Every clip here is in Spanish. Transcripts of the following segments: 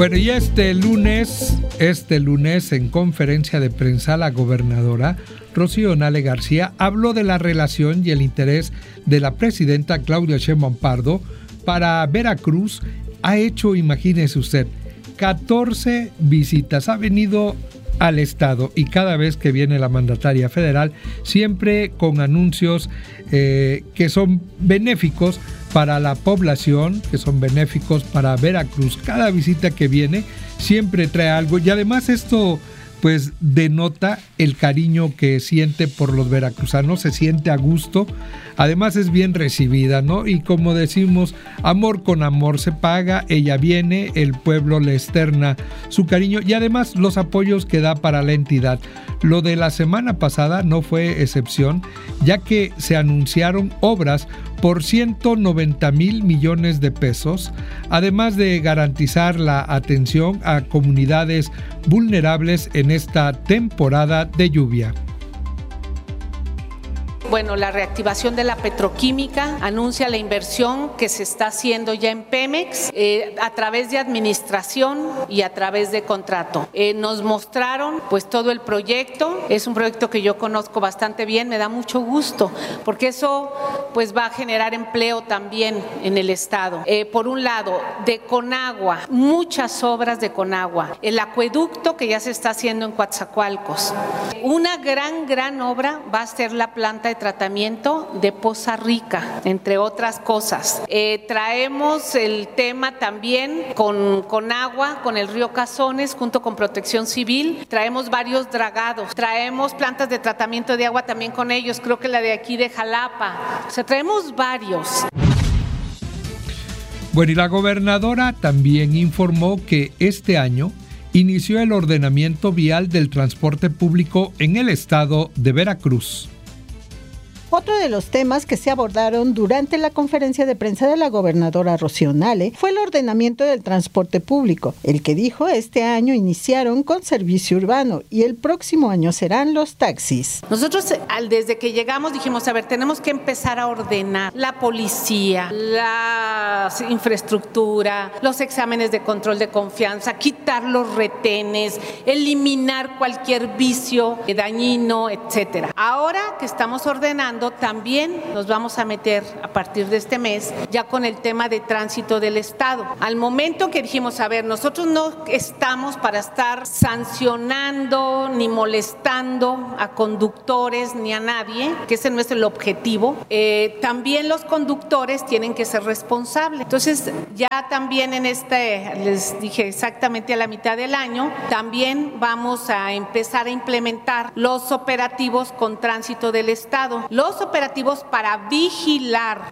Bueno, y este lunes en conferencia de prensa, la gobernadora Rocío Nale García habló de la relación y el interés de la presidenta Claudia Sheinbaum Pardo para Veracruz. Ha hecho, imagínese usted, 14 visitas, ha venido al estado y cada vez que viene la mandataria federal, siempre con anuncios que son benéficos para la población, que son benéficos para Veracruz. Cada visita que viene siempre trae algo y además esto pues denota el cariño que siente por los veracruzanos, se siente a gusto, además es bien recibida, ¿no? Y como decimos, amor con amor se paga, ella viene, el pueblo le externa su cariño y además los apoyos que da para la entidad. Lo de la semana pasada no fue excepción, ya que se anunciaron obras por 190,000 millones de pesos, además de garantizar la atención a comunidades vulnerables en esta temporada de lluvia. Bueno, la reactivación de la petroquímica anuncia la inversión que se está haciendo ya en Pemex a través de administración y a través de contrato. Nos mostraron pues todo el proyecto, es un proyecto que yo conozco bastante bien, me da mucho gusto porque eso pues va a generar empleo también en el estado. Por un lado, de Conagua, muchas obras de Conagua, el acueducto que ya se está haciendo en Coatzacoalcos. Una gran obra va a ser la planta de tratamiento de Poza Rica, entre otras cosas. Traemos el tema también con agua, con el río Cazones, junto con Protección Civil. Traemos varios dragados, traemos plantas de tratamiento de agua también con ellos, creo que la de aquí de Jalapa. O sea, traemos varios. Bueno, y la gobernadora también informó que este año inició el ordenamiento vial del transporte público en el estado de Veracruz. Otro de los temas que se abordaron durante la conferencia de prensa de la gobernadora Rocío Nale fue el ordenamiento del transporte público, el que dijo este año iniciaron con servicio urbano y el próximo año serán los taxis. Nosotros desde que llegamos dijimos, a ver, tenemos que empezar a ordenar la policía, la infraestructura, los exámenes de control de confianza, quitar los retenes, eliminar cualquier vicio dañino, etcétera. Ahora que estamos ordenando, también nos vamos a meter a partir de este mes ya con el tema de tránsito del estado. Al momento que dijimos, a ver, nosotros no estamos para estar sancionando ni molestando a conductores ni a nadie, que ese no es el objetivo. También los conductores tienen que ser responsables. Entonces ya también les dije exactamente a la mitad del año, también vamos a empezar a implementar los operativos con tránsito del estado. Los operativos para vigilar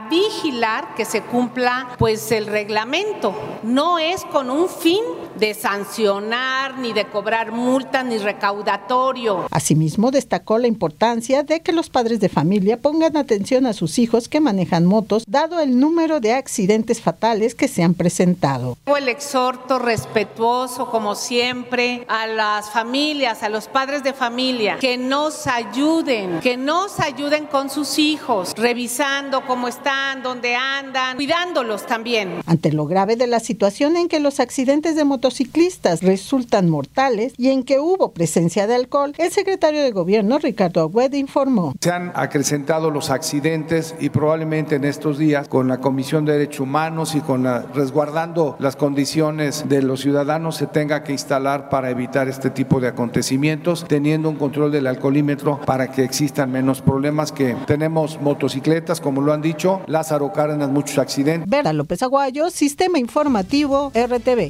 que se cumpla pues el reglamento. No es con un fin de sancionar, ni de cobrar multas, ni recaudatorio. Asimismo, destacó la importancia de que los padres de familia pongan atención a sus hijos que manejan motos, dado el número de accidentes fatales que se han presentado. El exhorto respetuoso, como siempre, a las familias, a los padres de familia, que nos ayuden con sus hijos, revisando cómo están, dónde andan, cuidándolos también. Ante lo grave de la situación en que los accidentes de motociclistas resultan mortales y en que hubo presencia de alcohol, el secretario de Gobierno, Ricardo Agüed, informó. Se han acrecentado los accidentes y probablemente en estos días, con la Comisión de Derechos Humanos y resguardando las condiciones de los ciudadanos, se tenga que instalar para evitar este tipo de acontecimientos, teniendo un control del alcoholímetro para que existan menos problemas. Que tenemos motocicletas, como lo han dicho, Lázaro Cárdenas, muchos accidentes. Berta López Aguayo, Sistema Informativo RTV.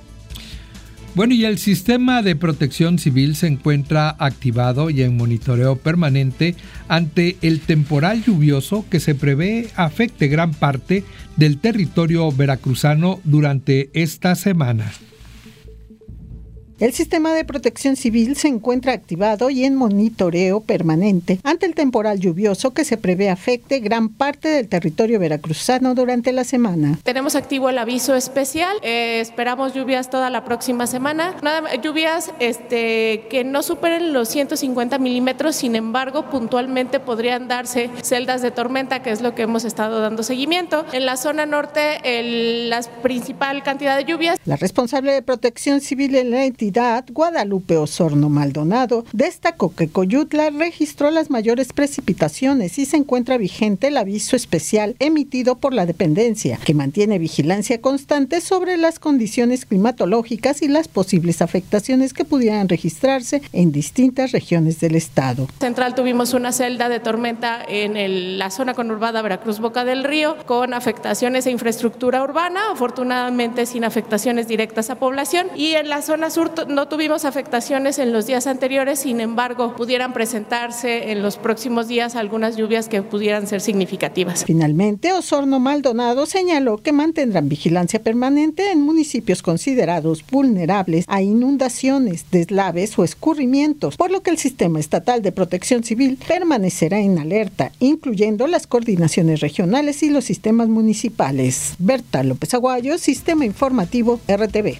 Bueno, y el sistema de protección civil se encuentra activado y en monitoreo permanente ante el temporal lluvioso que se prevé afecte gran parte del territorio veracruzano durante esta semana. El sistema de protección civil se encuentra activado y en monitoreo permanente ante el temporal lluvioso que se prevé afecte gran parte del territorio veracruzano durante la semana. Tenemos activo el aviso especial, esperamos lluvias toda la próxima semana, lluvias que no superen los 150 milímetros, sin embargo puntualmente podrían darse celdas de tormenta, que es lo que hemos estado dando seguimiento. En la zona norte, la principal cantidad de lluvias. La responsable de protección civil en la entidad, Guadalupe Osorno Maldonado, destacó que Coyutla registró las mayores precipitaciones y se encuentra vigente el aviso especial emitido por la dependencia, que mantiene vigilancia constante sobre las condiciones climatológicas y las posibles afectaciones que pudieran registrarse en distintas regiones del estado. Central tuvimos una celda de tormenta en la zona conurbada Veracruz-Boca del Río, con afectaciones a infraestructura urbana, afortunadamente sin afectaciones directas a población, y en la zona sur no tuvimos afectaciones en los días anteriores, sin embargo pudieran presentarse en los próximos días algunas lluvias que pudieran ser significativas. Finalmente, Osorno Maldonado señaló que mantendrán vigilancia permanente en municipios considerados vulnerables a inundaciones, deslaves o escurrimientos, por lo que el Sistema Estatal de Protección Civil permanecerá en alerta, incluyendo las coordinaciones regionales y los sistemas municipales. Berta López Aguayo, Sistema Informativo RTV.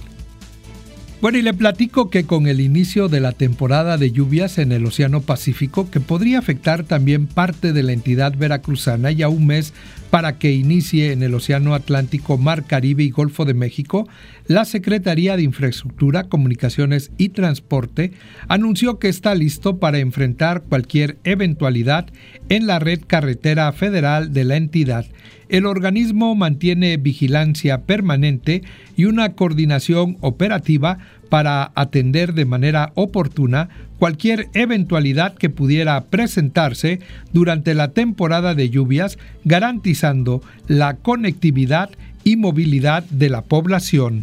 Bueno, y le platico que con el inicio de la temporada de lluvias en el Océano Pacífico, que podría afectar también parte de la entidad veracruzana, ya un mes para que inicie en el Océano Atlántico, Mar Caribe y Golfo de México, la Secretaría de Infraestructura, Comunicaciones y Transporte anunció que está listo para enfrentar cualquier eventualidad en la red carretera federal de la entidad. El organismo mantiene vigilancia permanente y una coordinación operativa para atender de manera oportuna cualquier eventualidad que pudiera presentarse durante la temporada de lluvias, garantizando la conectividad y movilidad de la población.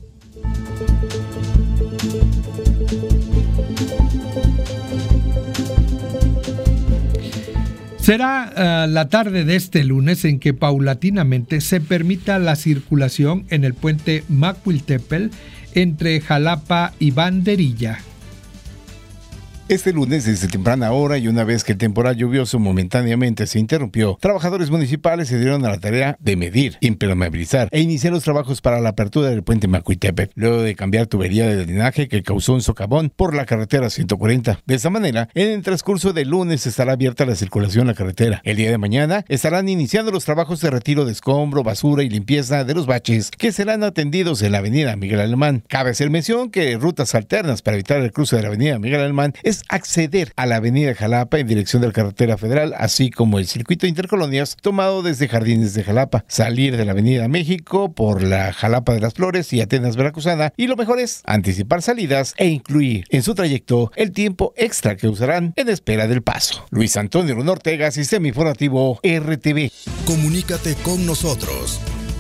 Será la tarde de este lunes en que paulatinamente se permita la circulación en el puente Macuiltepel entre Jalapa y Banderilla. Este lunes, desde temprana hora y una vez que el temporal lluvioso momentáneamente se interrumpió, trabajadores municipales se dieron a la tarea de medir, impermeabilizar e iniciar los trabajos para la apertura del puente Macuiltepec, luego de cambiar tubería de drenaje que causó un socavón por la carretera 140. De esta manera, en el transcurso del lunes estará abierta la circulación en la carretera. El día de mañana estarán iniciando los trabajos de retiro de escombro, basura y limpieza de los baches que serán atendidos en la avenida Miguel Alemán. Cabe hacer mención que rutas alternas para evitar el cruce de la avenida Miguel Alemán es acceder a la avenida Jalapa en dirección de la carretera federal, así como el circuito intercolonias tomado desde Jardines de Jalapa, salir de la avenida México por la Jalapa de las Flores y Atenas Veracruzana, y lo mejor es anticipar salidas e incluir en su trayecto el tiempo extra que usarán en espera del paso. Luis Antonio Luna Ortega, Sistema Informativo RTV. Comunícate con nosotros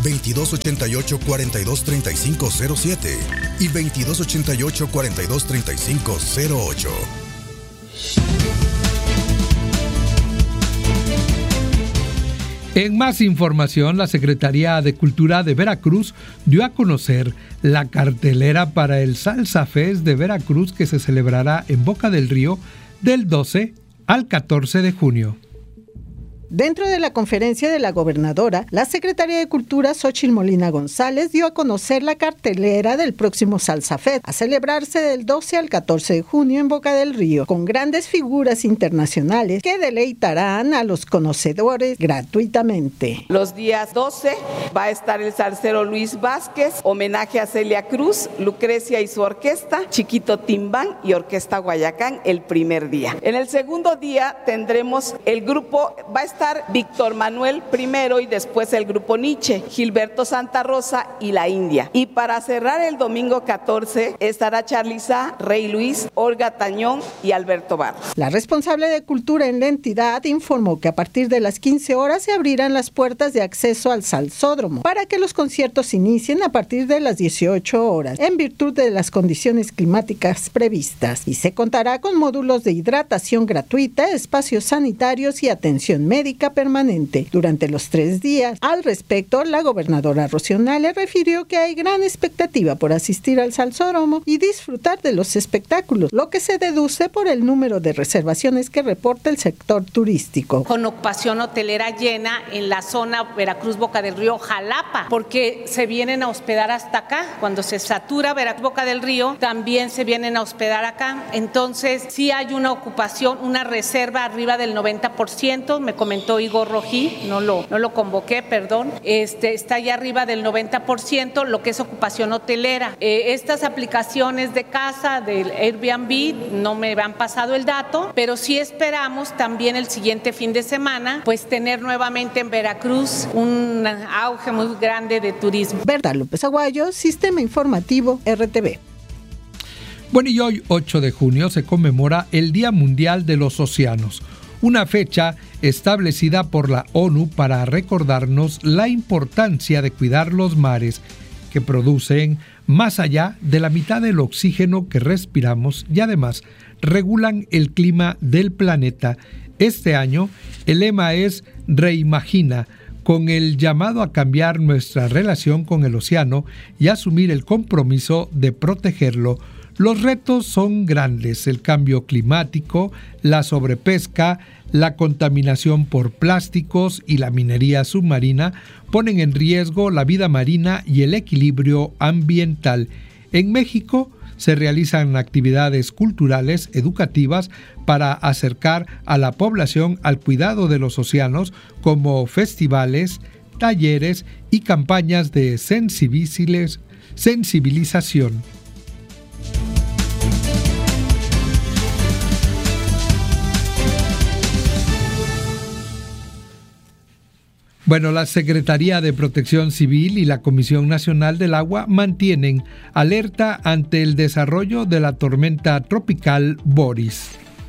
2288-423507 y 2288-423508. En más información, la Secretaría de Cultura de Veracruz dio a conocer la cartelera para el Salsa Fest de Veracruz, que se celebrará en Boca del Río del 12 al 14 de junio. Dentro de la conferencia de la gobernadora, la secretaria de Cultura, Xóchitl Molina González, dio a conocer la cartelera del próximo Salsa Fest, a celebrarse del 12 al 14 de junio en Boca del Río, con grandes figuras internacionales que deleitarán a los conocedores gratuitamente. Los días 12 va a estar el salsero Luis Vázquez, homenaje a Celia Cruz, Lucrecia y su orquesta, Chiquito Timbán y Orquesta Guayacán el primer día. En el segundo día tendremos el grupo, va a estar Víctor Manuel primero y después el grupo Nietzsche, Gilberto Santa Rosa y La India. Y para cerrar el domingo 14 estará Charly Sá, Rey Luis, Olga Tañón y Alberto Barros. La responsable de Cultura en la entidad informó que a partir de las 15 horas se abrirán las puertas de acceso al Salsódromo para que los conciertos inicien a partir de las 18 horas en virtud de las condiciones climáticas previstas, y se contará con módulos de hidratación gratuita, espacios sanitarios y atención médica atmosférica permanente durante los 3 días. Al respecto, la gobernadora Rocío Nale refirió que hay gran expectativa por asistir al Salsódromo y disfrutar de los espectáculos, lo que se deduce por el número de reservaciones que reporta el sector turístico. Con ocupación hotelera llena en la zona Veracruz, Boca del Río, Jalapa, porque se vienen a hospedar hasta acá. Cuando se satura Veracruz, Boca del Río, también se vienen a hospedar acá. Entonces, sí hay una ocupación, una reserva arriba del 90%, me comentó Igor Rojí, no lo convoqué, perdón, está ya arriba del 90%, lo que es ocupación hotelera. Estas aplicaciones de casa, del Airbnb, no me han pasado el dato, pero sí esperamos también el siguiente fin de semana, pues tener nuevamente en Veracruz un auge muy grande de turismo. Berta López Aguayo, Sistema Informativo RTV. Bueno, y hoy, 8 de junio, se conmemora el Día Mundial de los Océanos, una fecha establecida por la ONU para recordarnos la importancia de cuidar los mares, que producen más allá de la mitad del oxígeno que respiramos y además regulan el clima del planeta. Este año, el lema es Reimagina, con el llamado a cambiar nuestra relación con el océano y asumir el compromiso de protegerlo. Los retos son grandes: el cambio climático, la sobrepesca, la contaminación por plásticos y la minería submarina ponen en riesgo la vida marina y el equilibrio ambiental. En México se realizan actividades culturales, educativas, para acercar a la población al cuidado de los océanos, como festivales, talleres y campañas de sensibilización. Bueno, la Secretaría de Protección Civil y la Comisión Nacional del Agua mantienen alerta ante el desarrollo de la tormenta tropical Boris.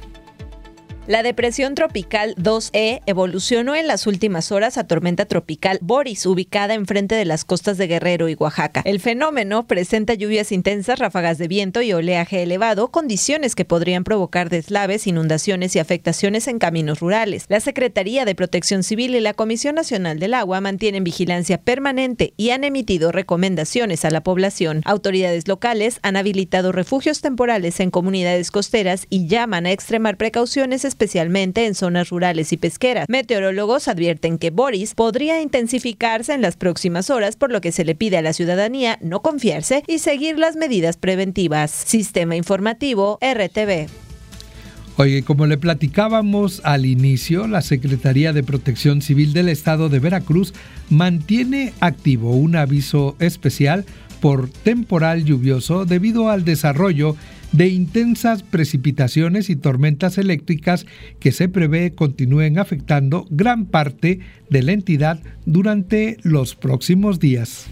La depresión tropical 2E evolucionó en las últimas horas a tormenta tropical Boris, ubicada enfrente de las costas de Guerrero y Oaxaca. El fenómeno presenta lluvias intensas, ráfagas de viento y oleaje elevado, condiciones que podrían provocar deslaves, inundaciones y afectaciones en caminos rurales. La Secretaría de Protección Civil y la Comisión Nacional del Agua mantienen vigilancia permanente y han emitido recomendaciones a la población. Autoridades locales han habilitado refugios temporales en comunidades costeras y llaman a extremar precauciones, especialmente en zonas rurales y pesqueras. Meteorólogos advierten que Boris podría intensificarse en las próximas horas, por lo que se le pide a la ciudadanía no confiarse y seguir las medidas preventivas. Sistema Informativo RTV. Oye, como le platicábamos al inicio, la Secretaría de Protección Civil del Estado de Veracruz mantiene activo un aviso especial por temporal lluvioso debido al desarrollo de intensas precipitaciones y tormentas eléctricas que se prevé continúen afectando gran parte de la entidad durante los próximos días.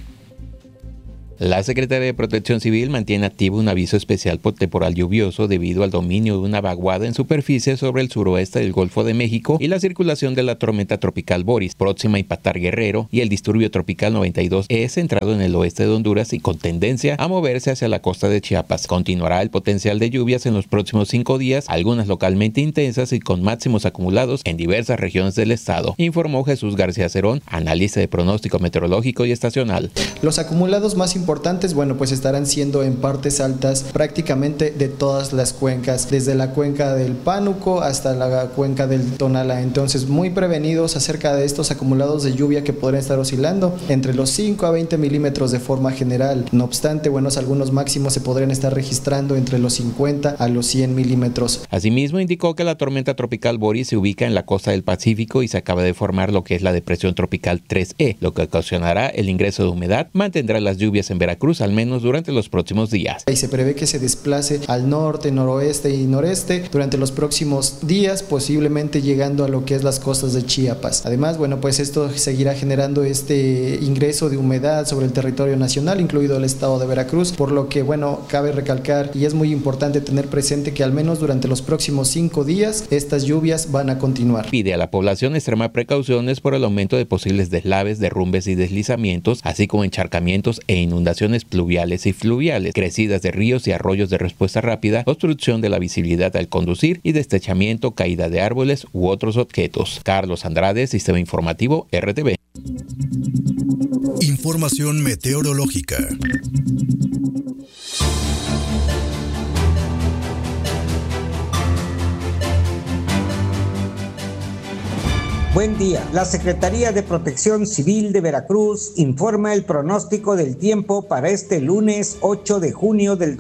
La Secretaría de Protección Civil mantiene activo un aviso especial por temporal lluvioso debido al dominio de una vaguada en superficie sobre el suroeste del Golfo de México y la circulación de la tormenta tropical Boris, próxima a impactar Guerrero, y el disturbio tropical 92 es centrado en el oeste de Honduras y con tendencia a moverse hacia la costa de Chiapas. Continuará el potencial de lluvias en los próximos 5 días, algunas localmente intensas y con máximos acumulados en diversas regiones del estado, informó Jesús García Cerón, analista de pronóstico meteorológico y estacional. Los acumulados más importantes, bueno, pues estarán siendo en partes altas prácticamente de todas las cuencas, desde la cuenca del Pánuco hasta la cuenca del Tonalá. Entonces, muy prevenidos acerca de estos acumulados de lluvia que podrían estar oscilando entre los 5 a 20 milímetros de forma general. No obstante, algunos máximos se podrían estar registrando entre los 50 a los 100 milímetros. Asimismo, indicó que la tormenta tropical Boris se ubica en la costa del Pacífico y se acaba de formar lo que es la depresión tropical 3E, lo que ocasionará el ingreso de humedad, mantendrá las lluvias en Veracruz al menos durante los próximos días. Y se prevé que se desplace al norte, noroeste y noreste durante los próximos días, posiblemente llegando a lo que es las costas de Chiapas. Además, pues esto seguirá generando este ingreso de humedad sobre el territorio nacional, incluido el estado de Veracruz, por lo que, cabe recalcar y es muy importante tener presente que al menos durante los próximos 5 días estas lluvias van a continuar. Pide a la población extremar precauciones por el aumento de posibles deslaves, derrumbes y deslizamientos, así como encharcamientos e inundaciones inundaciones pluviales y fluviales, crecidas de ríos y arroyos de respuesta rápida, obstrucción de la visibilidad al conducir y deslizamiento, caída de árboles u otros objetos. Carlos Andrade, Sistema Informativo RTV. Información meteorológica. Buen día. La Secretaría de Protección Civil de Veracruz informa el pronóstico del tiempo para este lunes 8 de junio del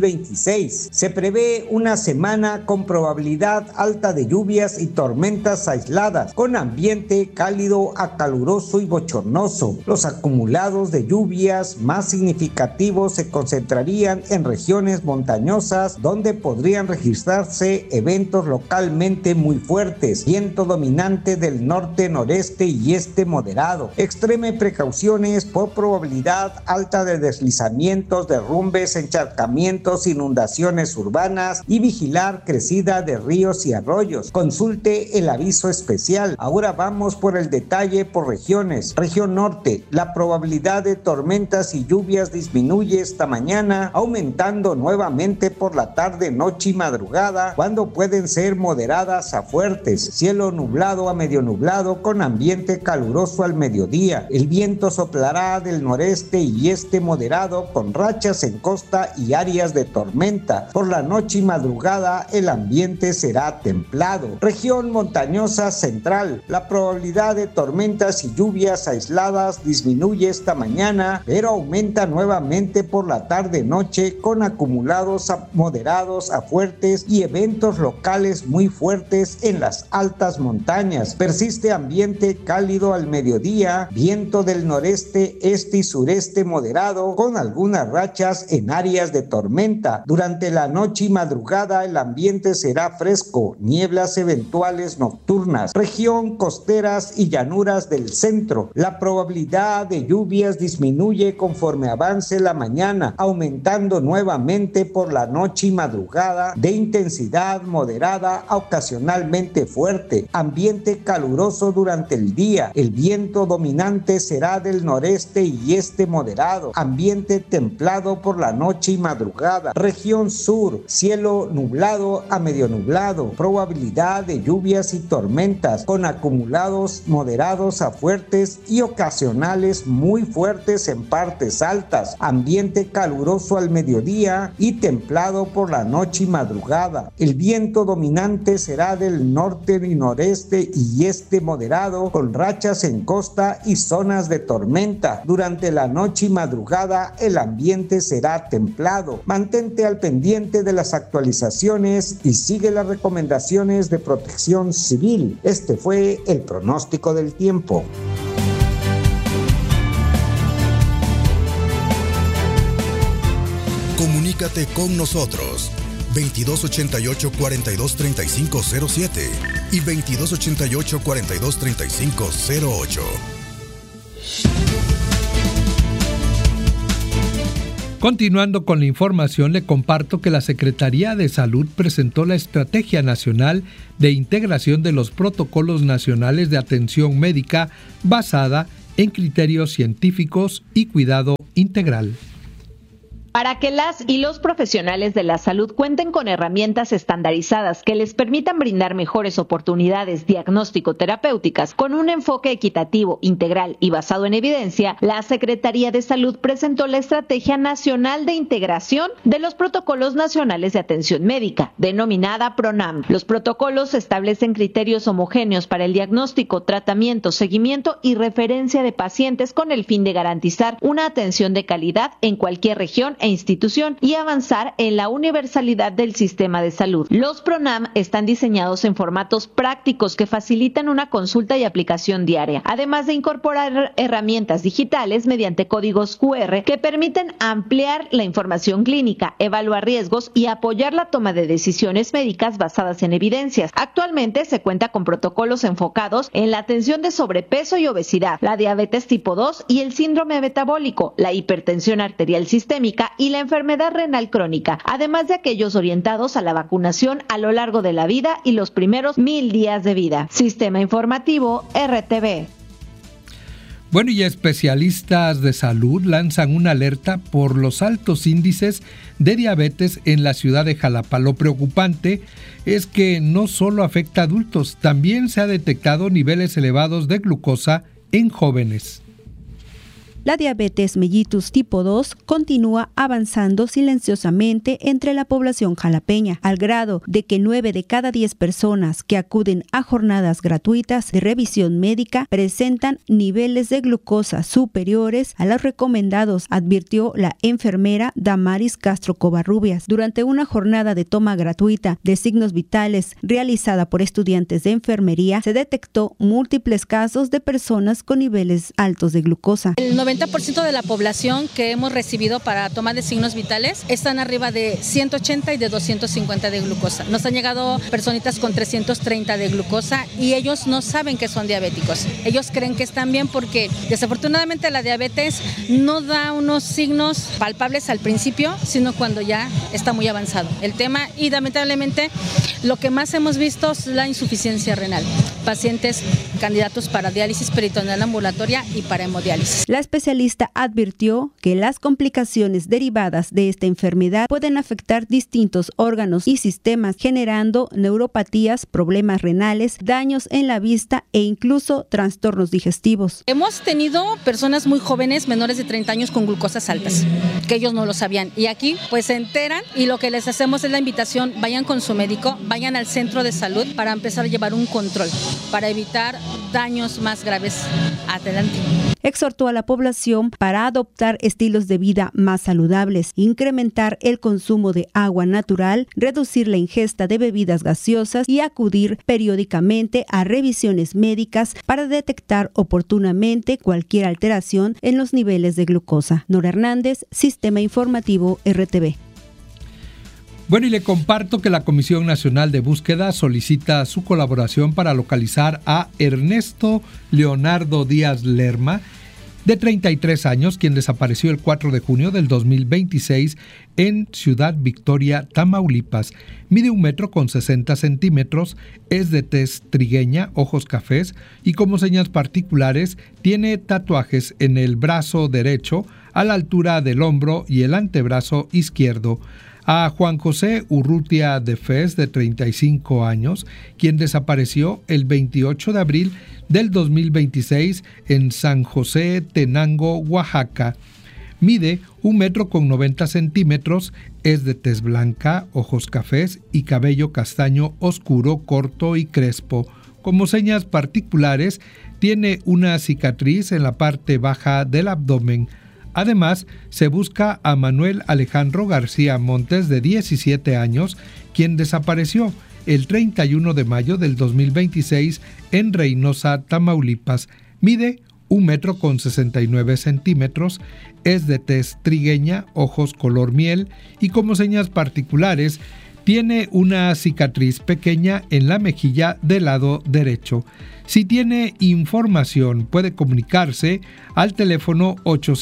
2026. Se prevé una semana con probabilidad alta de lluvias y tormentas aisladas, con ambiente cálido a caluroso y bochornoso. Los acumulados de lluvias más significativos se concentrarían en regiones montañosas, donde podrían registrarse eventos localmente muy fuertes. Viento dominante del norte, noreste y este moderado. Extreme precauciones por probabilidad alta de deslizamientos, derrumbes, encharcamientos, inundaciones urbanas y vigilar crecida de ríos y arroyos. Consulte el aviso especial. Ahora vamos por el detalle por regiones. Región norte, la probabilidad de tormentas y lluvias disminuye esta mañana, aumentando nuevamente por la tarde, noche y madrugada, cuando pueden ser moderadas a fuertes. Cielo nublado a medio nublado con ambiente caluroso al mediodía. El viento soplará del noreste y este moderado con rachas en costa y áreas de tormenta. Por la noche y madrugada el ambiente será templado. Región montañosa central. La probabilidad de tormentas y lluvias aisladas disminuye esta mañana, pero aumenta nuevamente por la tarde-noche con acumulados moderados a fuertes y eventos locales muy fuertes en las altas montañas. Persiste ambiente cálido al mediodía, viento del noreste, este y sureste moderado, con algunas rachas en áreas de tormenta. Durante la noche y madrugada el ambiente será fresco, nieblas eventuales nocturnas. Región costeras y llanuras del centro. La probabilidad de lluvias disminuye conforme avance la mañana, aumentando nuevamente por la noche y madrugada, de intensidad moderada a ocasionalmente fuerte. Ambiente caluroso durante el día. El viento dominante será del noreste y este moderado. Ambiente templado por la noche y madrugada. Región sur, cielo nublado a medio nublado. Probabilidad de lluvias y tormentas con acumulados moderados a fuertes y ocasionales muy fuertes en partes altas. Ambiente caluroso al mediodía y templado por la noche y madrugada. El viento dominante será del norte y noreste y este moderado con rachas en costa y zonas de tormenta. Durante la noche y madrugada el ambiente será templado. Mantente al pendiente de las actualizaciones y sigue las recomendaciones de Protección Civil. Este fue el pronóstico del tiempo. Comunícate con nosotros 2288-423507 y 2288-423508. Continuando con la información, le comparto que la Secretaría de Salud presentó la Estrategia Nacional de Integración de los Protocolos Nacionales de Atención Médica basada en criterios científicos y cuidado integral. Para que las y los profesionales de la salud cuenten con herramientas estandarizadas que les permitan brindar mejores oportunidades diagnóstico-terapéuticas con un enfoque equitativo, integral y basado en evidencia, la Secretaría de Salud presentó la Estrategia Nacional de Integración de los Protocolos Nacionales de Atención Médica, denominada PRONAM. Los protocolos establecen criterios homogéneos para el diagnóstico, tratamiento, seguimiento y referencia de pacientes con el fin de garantizar una atención de calidad en cualquier región e institución y avanzar en la universalidad del sistema de salud. Los PRONAM están diseñados en formatos prácticos que facilitan una consulta y aplicación diaria, además de incorporar herramientas digitales mediante códigos QR que permiten ampliar la información clínica, evaluar riesgos y apoyar la toma de decisiones médicas basadas en evidencias. Actualmente se cuenta con protocolos enfocados en la atención de sobrepeso y obesidad, la diabetes tipo 2 y el síndrome metabólico, la hipertensión arterial sistémica y la enfermedad renal crónica, además de aquellos orientados a la vacunación a lo largo de la vida y los primeros 1000 días de vida. Sistema Informativo RTV. Bueno, y especialistas de salud lanzan una alerta por los altos índices de diabetes en la ciudad de Jalapa. Lo preocupante es que no solo afecta a adultos, también se ha detectado niveles elevados de glucosa en jóvenes. La diabetes mellitus tipo 2 continúa avanzando silenciosamente entre la población jalapeña, al grado de que 9 de cada 10 personas que acuden a jornadas gratuitas de revisión médica presentan niveles de glucosa superiores a los recomendados, advirtió la enfermera Damaris Castro Covarrubias durante una jornada de toma gratuita de signos vitales realizada por estudiantes de enfermería. Se detectó múltiples casos de personas con niveles altos de glucosa. El 90% de la población que hemos recibido para toma de signos vitales están arriba de 180 y de 250 de glucosa. Nos han llegado personitas con 330 de glucosa y ellos no saben que son diabéticos. Ellos creen que están bien porque desafortunadamente la diabetes no da unos signos palpables al principio, sino cuando ya está muy avanzado el tema, y lamentablemente lo que más hemos visto es la insuficiencia renal. Pacientes candidatos para diálisis peritoneal ambulatoria y para hemodiálisis. La especialista advirtió que las complicaciones derivadas de esta enfermedad pueden afectar distintos órganos y sistemas, generando neuropatías, problemas renales, daños en la vista e incluso trastornos digestivos. Hemos tenido personas muy jóvenes, menores de 30 años, con glucosas altas, que ellos no lo sabían. Y aquí pues se enteran, y lo que les hacemos es la invitación: vayan con su médico, vayan al centro de salud para empezar a llevar un control, para evitar daños más graves adelante. Exhortó a la población para adoptar estilos de vida más saludables, incrementar el consumo de agua natural, reducir la ingesta de bebidas gaseosas y acudir periódicamente a revisiones médicas para detectar oportunamente cualquier alteración en los niveles de glucosa. Nora Hernández, Sistema Informativo RTV. Bueno, y le comparto que la Comisión Nacional de Búsqueda solicita su colaboración para localizar a Ernesto Leonardo Díaz Lerma, de 33 años, quien desapareció el 4 de junio del 2026 en Ciudad Victoria, Tamaulipas. Mide 1,60 m, es de tez trigueña, ojos cafés, y como señas particulares tiene tatuajes en el brazo derecho, a la altura del hombro y el antebrazo izquierdo. A Juan José Urrutia de Fez, de 35 años, quien desapareció el 28 de abril del 2026 en San José Tenango, Oaxaca. Mide 1,90 m, es de tez blanca, ojos cafés y cabello castaño oscuro, corto y crespo. Como señas particulares, tiene una cicatriz en la parte baja del abdomen. Además, se busca a Manuel Alejandro García Montes, de 17 años, quien desapareció el 31 de mayo del 2026 en Reynosa, Tamaulipas. Mide 1,69 m, es de tez trigueña, ojos color miel, y como señas particulares tiene una cicatriz pequeña en la mejilla del lado derecho. Si tiene información, puede comunicarse al teléfono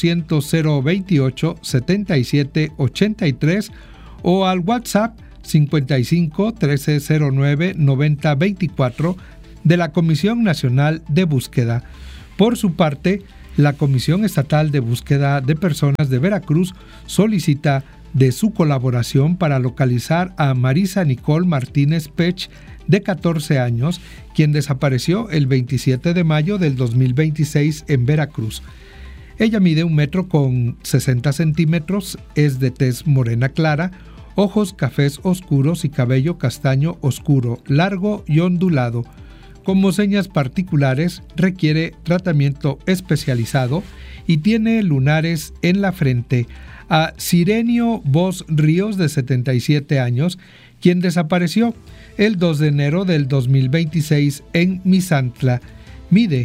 800-028-7783 o al WhatsApp 55 1309 9024 de la Comisión Nacional de Búsqueda. Por su parte, la Comisión Estatal de Búsqueda de Personas de Veracruz solicita de su colaboración para localizar a Marisa Nicole Martínez Pech, de 14 años, quien desapareció el 27 de mayo del 2026 en Veracruz. Ella mide 1,60 m, es de tez morena clara, ojos cafés oscuros y cabello castaño oscuro, largo y ondulado. Como señas particulares, requiere tratamiento especializado y tiene lunares en la frente. A Sirenio Vos Ríos, de 77 años, quien desapareció el 2 de enero del 2026 en Misantla. Mide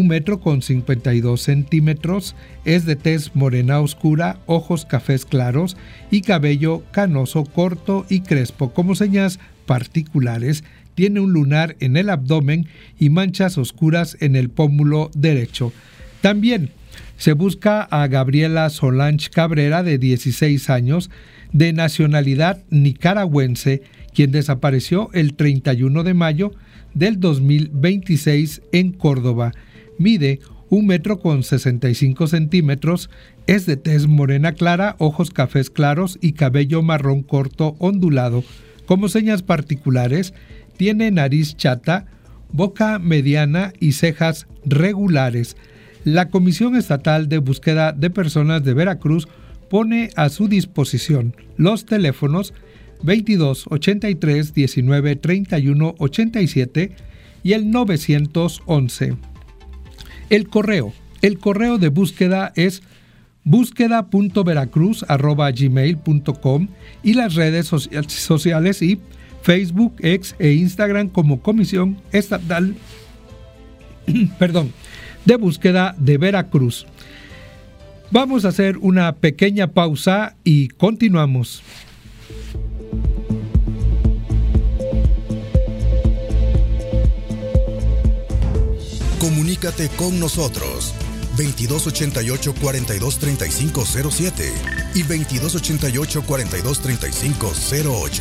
1,52 m, es de tez morena oscura, ojos cafés claros y cabello canoso corto y crespo. Como señas particulares, tiene un lunar en el abdomen y manchas oscuras en el pómulo derecho. También se busca a Gabriela Solange Cabrera, de 16 años, de nacionalidad nicaragüense, quien desapareció el 31 de mayo del 2026 en Córdoba. Mide 1 metro con 65 centímetros, es de tez morena clara, ojos cafés claros y cabello marrón corto ondulado. Como señas particulares, tiene nariz chata, boca mediana y cejas regulares. La Comisión Estatal de Búsqueda de Personas de Veracruz pone a su disposición los teléfonos 22 83 19 31 87 y el 911. El correo de búsqueda es búsqueda.veracruz@gmail.com y las redes sociales y Facebook, X e Instagram como Comisión Estatal de Búsqueda de Veracruz. Vamos a hacer una pequeña pausa y continuamos. Comunícate con nosotros 2288-423507 y 2288-423508.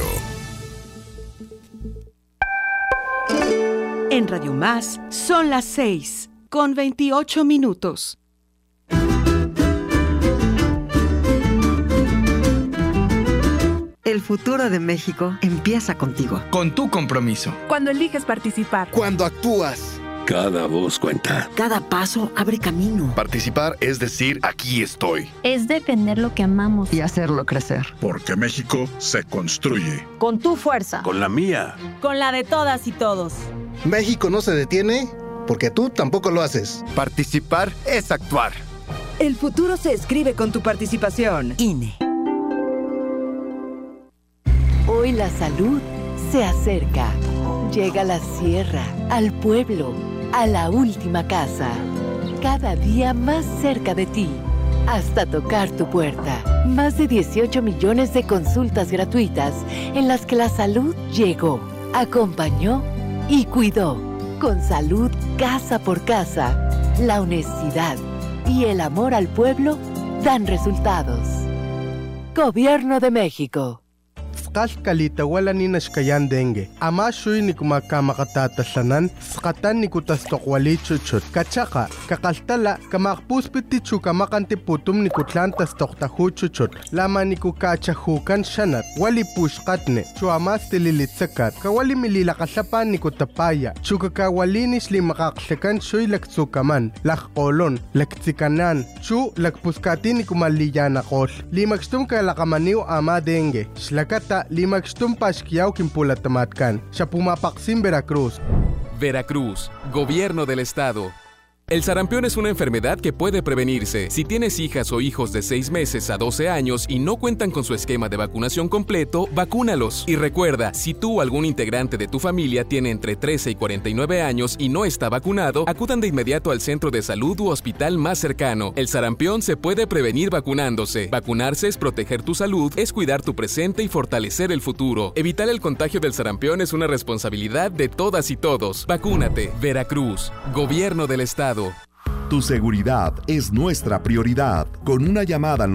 En Radio Más son las 6:28. El futuro de México empieza contigo. Con tu compromiso. Cuando eliges participar. Cuando actúas. Cada voz cuenta. Cada paso abre camino. Participar es decir, aquí estoy. Es defender lo que amamos. Y hacerlo crecer. Porque México se construye. Con tu fuerza. Con la mía. Con la de todas y todos. México no se detiene porque tú tampoco lo haces. Participar es actuar. El futuro se escribe con tu participación. INE. Hoy la salud se acerca. Llega a la sierra, al pueblo, a la última casa. Cada día más cerca de ti, hasta tocar tu puerta. Más de 18 millones de consultas gratuitas en las que la salud llegó, acompañó y cuidó. Con salud casa por casa, la honestidad y el amor al pueblo dan resultados. Gobierno de México. Kalita wala ni nashkayan dengue. Ama shuy ni kumakamatatatasanan, skatan ni kutastokwali chuchut. Kachaka, kakaltala, kamakpuspiti chukamakanti putum ni kutlantas toktahu chuchut. Lama ni kukachahukan shanat, wali pushkatne, chuamas tililitsakat, kawali mililakasapan ni kutapaya, chukakawalinis li makaksekan shuy laktsukaman, lakkolon, laktsikanan, chu lakpuskati ni kumalliyanakol. Limakstum kalakamaniw ama dengue, shlakata Limaxtum Pashkiao Kimpulatamatkan, Chapumapaksim, Veracruz. Veracruz, Gobierno del Estado. El sarampión es una enfermedad que puede prevenirse. Si tienes hijas o hijos de 6 meses a 12 años y no cuentan con su esquema de vacunación completo, vacúnalos. Y recuerda, si tú o algún integrante de tu familia tiene entre 13 y 49 años y no está vacunado, acudan de inmediato al centro de salud u hospital más cercano. El sarampión se puede prevenir vacunándose. Vacunarse es proteger tu salud, es cuidar tu presente y fortalecer el futuro. Evitar el contagio del sarampión es una responsabilidad de todas y todos. Vacúnate. Veracruz, Gobierno del Estado. Tu seguridad es nuestra prioridad. Con una llamada al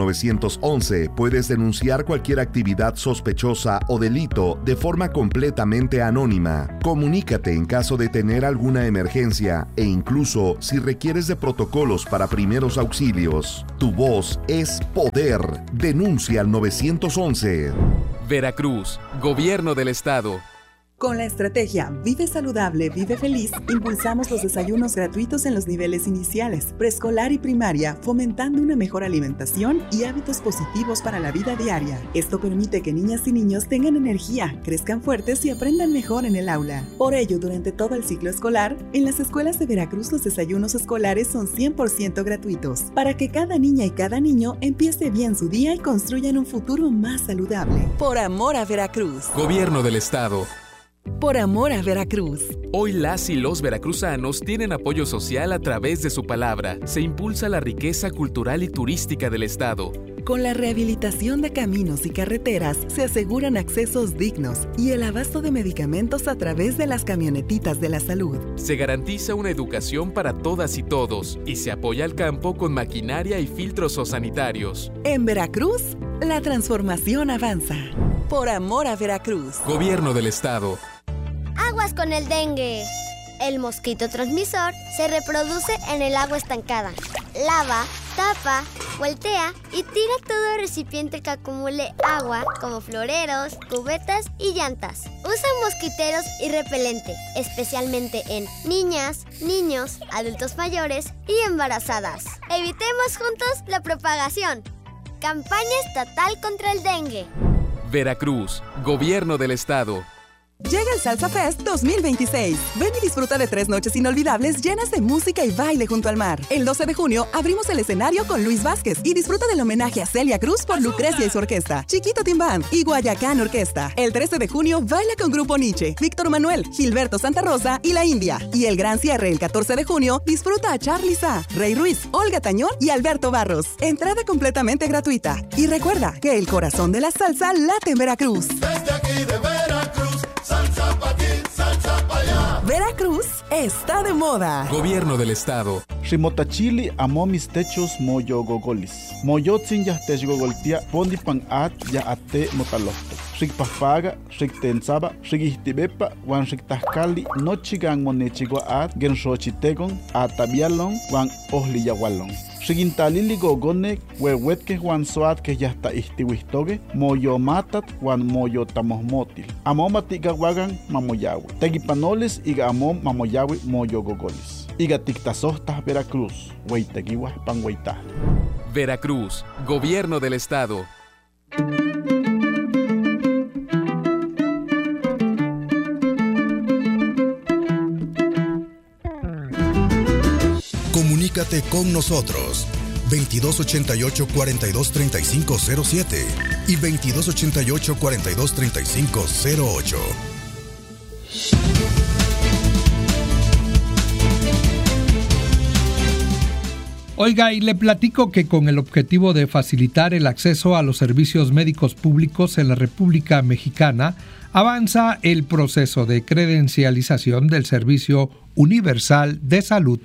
911 puedes denunciar cualquier actividad sospechosa o delito de forma completamente anónima. Comunícate en caso de tener alguna emergencia e incluso si requieres de protocolos para primeros auxilios. Tu voz es poder. Denuncia al 911. Veracruz, Gobierno del Estado. Con la estrategia Vive Saludable, Vive Feliz, impulsamos los desayunos gratuitos en los niveles iniciales, preescolar y primaria, fomentando una mejor alimentación y hábitos positivos para la vida diaria. Esto permite que niñas y niños tengan energía, crezcan fuertes y aprendan mejor en el aula. Por ello, durante todo el ciclo escolar, en las escuelas de Veracruz los desayunos escolares son 100% gratuitos, para que cada niña y cada niño empiece bien su día y construyan un futuro más saludable. Por amor a Veracruz. Gobierno del Estado. Por amor a Veracruz. Hoy las y los veracruzanos tienen apoyo social a través de su palabra. Se impulsa la riqueza cultural y turística del Estado. Con la rehabilitación de caminos y carreteras se aseguran accesos dignos y el abasto de medicamentos a través de las camionetitas de la salud. Se garantiza una educación para todas y todos y se apoya al campo con maquinaria y filtros sanitarios. En Veracruz, la transformación avanza. Por amor a Veracruz. Gobierno del Estado. Aguas con el dengue. El mosquito transmisor se reproduce en el agua estancada. Lava, tapa, voltea y tira todo recipiente que acumule agua, como floreros, cubetas y llantas. Usa mosquiteros y repelente, especialmente en niñas, niños, adultos mayores y embarazadas. Evitemos juntos la propagación. Campaña estatal contra el dengue. Veracruz, Gobierno del Estado. Llega el Salsa Fest 2026. Ven y disfruta de 3 noches inolvidables llenas de música y baile junto al mar. El 12 de junio abrimos el escenario con Luis Vázquez y disfruta del homenaje a Celia Cruz por Lucrecia y su orquesta, Chiquito Team Band y Guayacán Orquesta. El 13 de junio baila con Grupo Nietzsche, Víctor Manuel, Gilberto Santa Rosa y La India. Y el gran cierre el 14 de junio disfruta a Charly Sa, Rey Ruiz, Olga Tañón y Alberto Barros. Entrada completamente gratuita. Y recuerda que el corazón de la salsa late en Veracruz. Desde aquí de Veracruz, salsa pa' aquí, salsa pa' allá. Veracruz está de moda. Gobierno del Estado. Rimotachili amo mis techos moyo gogolis. Moyotzin ya tech gogoltia pondi pan at ya ate motalofto. Rikpapaga, riktensaba, rikistibepa, wan riktahkali, nochigan monechigua at, genshochitegon, atabialon, wan ohliyawalon. Rikintalili gogone, huehuetke wan soat que ya está istiwistoge, moyo matat, wan moyo tamosmotil. Amo matiga wagan mamoyawe. Tegipanoles iga amo mamoyawe moyo gogolis. Iga tiktasostas Veracruz, hueitegiwa panhueita. Veracruz, Gobierno del Estado. Comunícate con nosotros 2288-423507 y 2288-423508. Oiga, y le platico que con el objetivo de facilitar el acceso a los servicios médicos públicos en la República Mexicana, avanza el proceso de credencialización del Servicio Universal de Salud.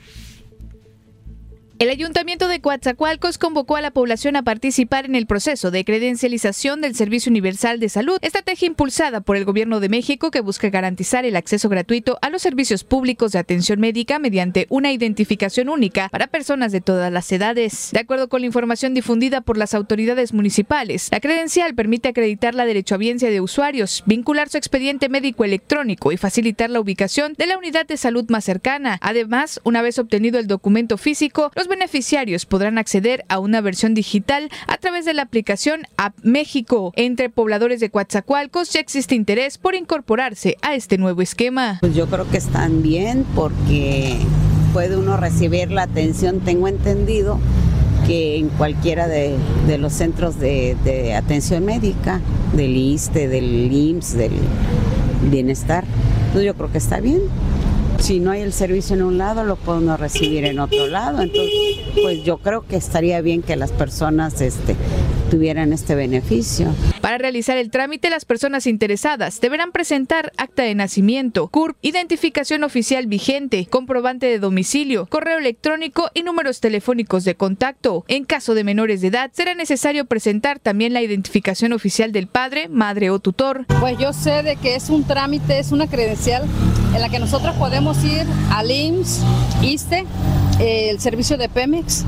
El Ayuntamiento de Coatzacoalcos convocó a la población a participar en el proceso de credencialización del Servicio Universal de Salud, estrategia impulsada por el Gobierno de México que busca garantizar el acceso gratuito a los servicios públicos de atención médica mediante una identificación única para personas de todas las edades. De acuerdo con la información difundida por las autoridades municipales, la credencial permite acreditar la derechohabiencia de usuarios, vincular su expediente médico electrónico y facilitar la ubicación de la unidad de salud más cercana. Además, una vez obtenido el documento físico, los beneficiarios podrán acceder a una versión digital a través de la aplicación App México. Entre pobladores de Coatzacoalcos ya existe interés por incorporarse a este nuevo esquema. Pues yo creo que están bien porque puede uno recibir la atención, tengo entendido, que en cualquiera de los centros de atención médica, del ISSSTE, del IMSS, del Bienestar. Entonces yo creo que está bien. Si no hay el servicio en un lado, lo puede uno recibir en otro lado. Entonces, pues yo creo que estaría bien que las personas tuvieran este beneficio. Para realizar el trámite, las personas interesadas deberán presentar acta de nacimiento, CURP, identificación oficial vigente, comprobante de domicilio, correo electrónico y números telefónicos de contacto. En caso de menores de edad, será necesario presentar también la identificación oficial del padre, madre o tutor. Pues yo sé de que es un trámite, es una credencial en la que nosotros podemos ir al IMSS, ISSSTE, el servicio de Pemex,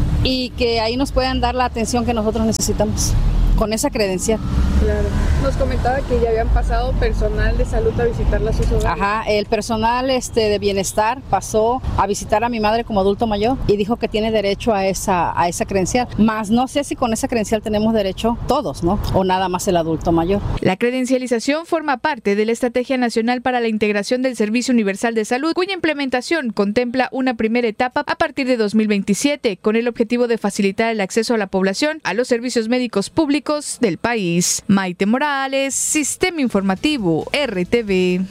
y que ahí nos puedan dar la atención que nosotros necesitamos con esa credencial. Claro. Nos comentaba que ya habían pasado personal de salud a visitarla a sus hogares. Ajá, el personal de bienestar pasó a visitar a mi madre como adulto mayor y dijo que tiene derecho a esa credencial. Más no sé si con esa credencial tenemos derecho todos, ¿no? O nada más el adulto mayor. La credencialización forma parte de la Estrategia Nacional para la Integración del Servicio Universal de Salud, cuya implementación contempla una primera etapa a partir de 2027, con el objetivo de facilitar el acceso a la población a los servicios médicos públicos del país. Maite Morales, Sistema Informativo, RTV.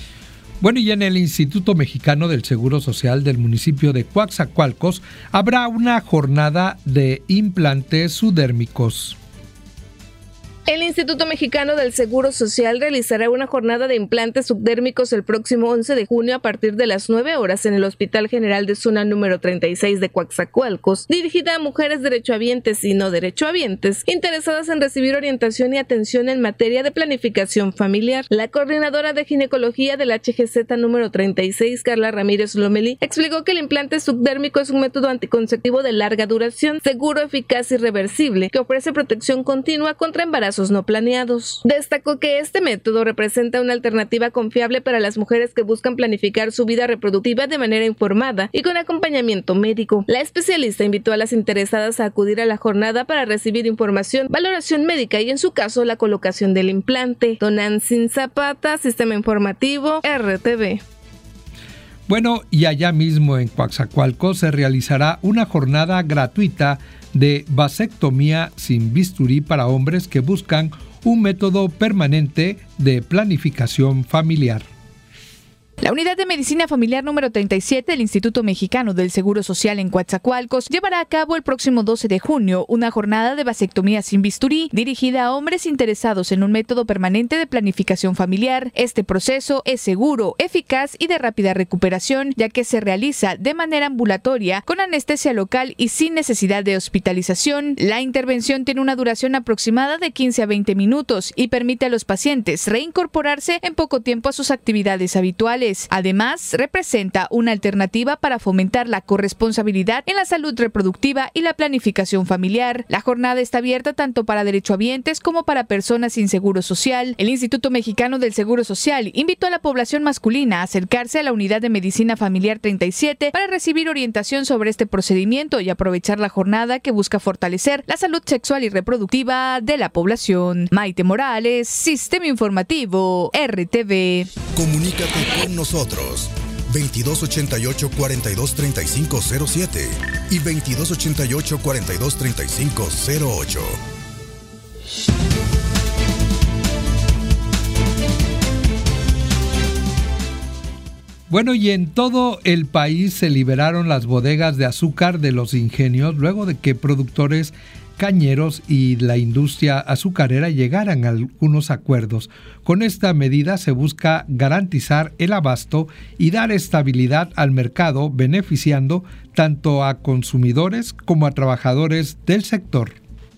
Bueno, y en el Instituto Mexicano del Seguro Social del municipio de Coatzacoalcos habrá una jornada de implantes sudérmicos. El Instituto Mexicano del Seguro Social realizará una jornada de implantes subdérmicos el próximo 11 de junio a partir de las 9 horas en el Hospital General de Zona número 36 de Coatzacoalcos, dirigida a mujeres derechohabientes y no derechohabientes interesadas en recibir orientación y atención en materia de planificación familiar. La coordinadora de ginecología del HGZ número 36, Carla Ramírez Lomelí, explicó que el implante subdérmico es un método anticonceptivo de larga duración, seguro, eficaz y reversible, que ofrece protección continua contra embarazos no planeados. Destacó que este método representa una alternativa confiable para las mujeres que buscan planificar su vida reproductiva de manera informada y con acompañamiento médico. La especialista invitó a las interesadas a acudir a la jornada para recibir información, valoración médica y, en su caso, la colocación del implante. Tonantzin Zapata, Sistema Informativo, RTV. Bueno, y allá mismo en Coatzacoalcos se realizará una jornada gratuita de vasectomía sin bisturí para hombres que buscan un método permanente de planificación familiar. La Unidad de Medicina Familiar número 37 del Instituto Mexicano del Seguro Social en Coatzacoalcos llevará a cabo el próximo 12 de junio una jornada de vasectomía sin bisturí dirigida a hombres interesados en un método permanente de planificación familiar. Este proceso es seguro, eficaz y de rápida recuperación, ya que se realiza de manera ambulatoria, con anestesia local y sin necesidad de hospitalización. La intervención tiene una duración aproximada de 15 a 20 minutos y permite a los pacientes reincorporarse en poco tiempo a sus actividades habituales. Además, representa una alternativa para fomentar la corresponsabilidad en la salud reproductiva y la planificación familiar. La jornada está abierta tanto para derechohabientes como para personas sin seguro social. El Instituto Mexicano del Seguro Social invitó a la población masculina a acercarse a la Unidad de Medicina Familiar 37 para recibir orientación sobre este procedimiento y aprovechar la jornada que busca fortalecer la salud sexual y reproductiva de la población. Maite Morales, Sistema Informativo, RTV. Comunícate con nosotros 2288-423507 y 2288-423508. Bueno, y en todo el país se liberaron las bodegas de azúcar de los ingenios luego de que productores cañeros y la industria azucarera llegaran a algunos acuerdos. Con esta medida se busca garantizar el abasto y dar estabilidad al mercado, beneficiando tanto a consumidores como a trabajadores del sector.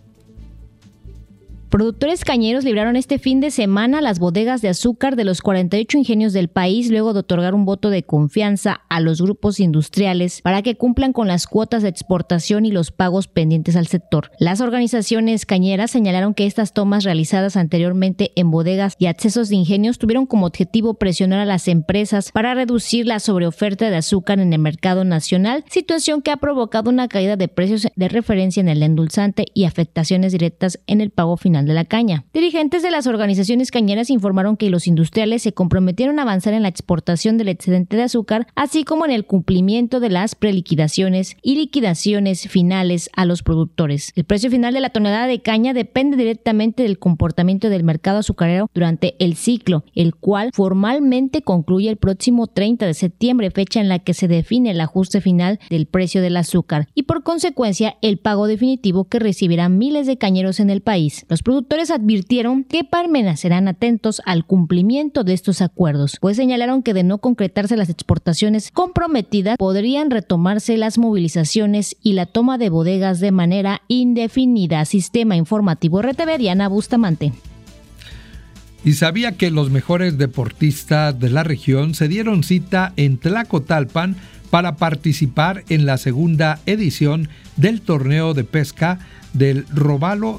Productores cañeros libraron este fin de semana las bodegas de azúcar de los 48 ingenios del país luego de otorgar un voto de confianza a los grupos industriales para que cumplan con las cuotas de exportación y los pagos pendientes al sector. Las organizaciones cañeras señalaron que estas tomas realizadas anteriormente en bodegas y accesos de ingenios tuvieron como objetivo presionar a las empresas para reducir la sobreoferta de azúcar en el mercado nacional, situación que ha provocado una caída de precios de referencia en el endulzante y afectaciones directas en el pago final de la caña. Dirigentes de las organizaciones cañeras informaron que los industriales se comprometieron a avanzar en la exportación del excedente de azúcar, así como en el cumplimiento de las preliquidaciones y liquidaciones finales a los productores. El precio final de la tonelada de caña depende directamente del comportamiento del mercado azucarero durante el ciclo, el cual formalmente concluye el próximo 30 de septiembre, fecha en la que se define el ajuste final del precio del azúcar y por consecuencia el pago definitivo que recibirán miles de cañeros en el país. Los productores advirtieron que permanecerán atentos al cumplimiento de estos acuerdos, pues señalaron que de no concretarse las exportaciones comprometidas podrían retomarse las movilizaciones y la toma de bodegas de manera indefinida. Sistema Informativo RTV, Diana Bustamante. Y sabía que los mejores deportistas de la región se dieron cita en Tlacotalpan para participar en la segunda edición del torneo de pesca del Robalo